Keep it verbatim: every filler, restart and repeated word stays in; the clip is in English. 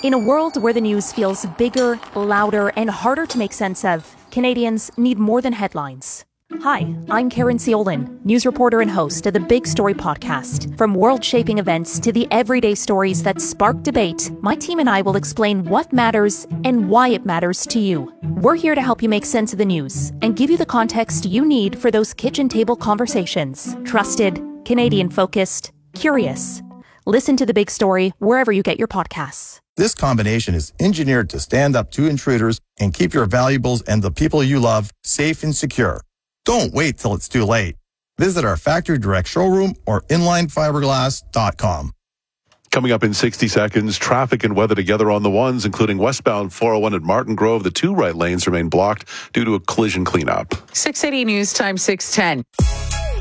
In a world where the news feels bigger, louder, and harder to make sense of, Canadians need more than headlines. Hi, I'm Karen Ciolin, news reporter and host of the Big Story podcast. From world-shaping events to the everyday stories that spark debate, my team and I will explain what matters and why it matters to you. We're here to help you make sense of the news and give you the context you need for those kitchen table conversations. Trusted, Canadian-focused, curious. Listen to The Big Story wherever you get your podcasts. This combination is engineered to stand up to intruders and keep your valuables and the people you love safe and secure. Don't wait till it's too late. Visit our factory direct showroom or inline fiberglass dot com. Coming up in sixty seconds, traffic and weather together on the ones, including westbound four oh one at Martin Grove. The two right lanes remain blocked due to a collision cleanup. six eighty News Time, six ten.